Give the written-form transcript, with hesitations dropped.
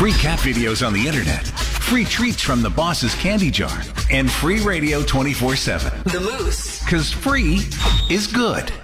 Free cat videos on the internet, free treats from the boss's candy jar, and free radio 24/7. The Moose. 'Cause free is good.